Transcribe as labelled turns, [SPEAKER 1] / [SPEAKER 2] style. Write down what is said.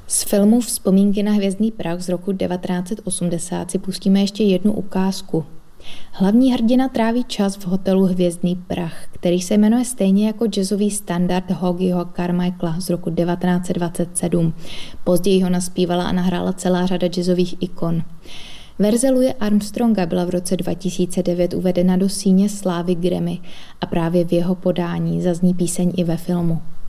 [SPEAKER 1] Z filmu Vzpomínky na hvězdný prach z roku 1980 si pustíme ještě jednu ukázku. Hlavní hrdina tráví čas v hotelu Hvězdný prach, který se jmenuje stejně jako jazzový standard Hoagieho Carmichaela z roku 1927. Později ho naspívala a nahrála celá řada jazzových ikon. Verze Louise Armstronga byla v roce 2009 uvedena do síně slávy Grammy a právě v jeho podání zazní píseň i ve filmu.